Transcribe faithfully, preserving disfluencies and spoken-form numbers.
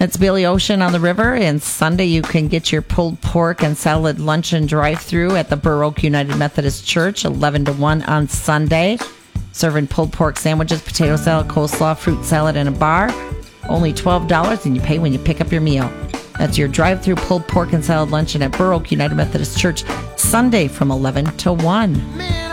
That's Billy Ocean on the River, and Sunday you can get your pulled pork and salad luncheon drive-through at the Burr Oak United Methodist Church, eleven to one on Sunday. Serving pulled pork sandwiches, potato salad, coleslaw, fruit salad, and a bar. Only twelve dollars, and you pay when you pick up your meal. That's your drive-through pulled pork and salad luncheon at Burr Oak United Methodist Church, Sunday from eleven to one.